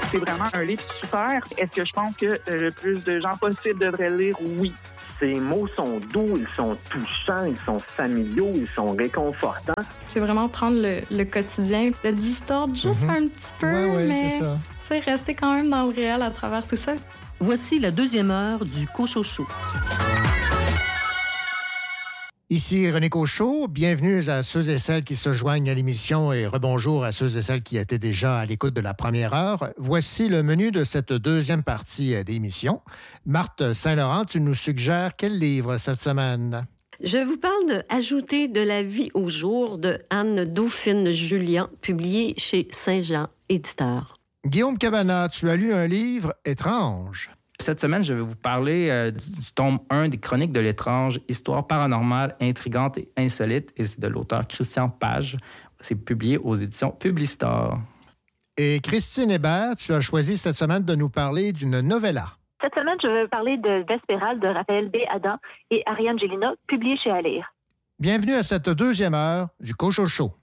C'est vraiment un livre super. Est-ce que je pense que le plus de gens possible devraient le lire? Oui. Ces mots sont doux, ils sont touchants, ils sont familiaux, ils sont réconfortants. C'est vraiment prendre le quotidien, le distordre juste un petit peu, mais c'est ça. Rester quand même dans le réel à travers tout ça. Voici la deuxième heure du Cochocho. Ici René Cochot, bienvenue à ceux et celles qui se joignent à l'émission et rebonjour à ceux et celles qui étaient déjà à l'écoute de la première heure. Voici le menu de cette deuxième partie d'émission. Marthe Saint-Laurent, tu nous suggères quel livre cette semaine? Je vous parle de Ajouter de la vie au jour de Anne Dauphine-Julien, publié chez Saint-Jean, éditeur. Guillaume Cabana, tu as lu un livre étrange. Cette semaine, je vais vous parler du tome 1 des Chroniques de l'étrange, histoire paranormale, intrigante et insolite. Et c'est de l'auteur Christian Page. C'est publié aux éditions Publistar. Et Christine Hébert, tu as choisi cette semaine de nous parler d'une novella. Cette semaine, je vais parler de Vespéral de Raphaël B. Adam et Ariane Gélina, publié chez Alire. Bienvenue à cette deuxième heure du Cochocho.